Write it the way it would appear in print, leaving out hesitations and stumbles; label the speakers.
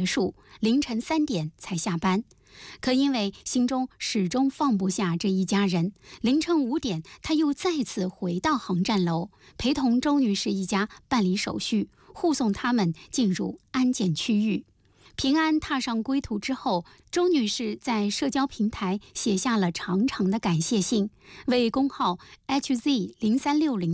Speaker 1: 束，凌晨3点才下班。可因为心中始终放不下这一家人，凌晨5点，他又再次回到航站楼，陪同周女士一家办理手续，护送他们进入安检区域。平安踏上归途之后，周女士在社交平台写下了长长的感谢信，为工号HZ0360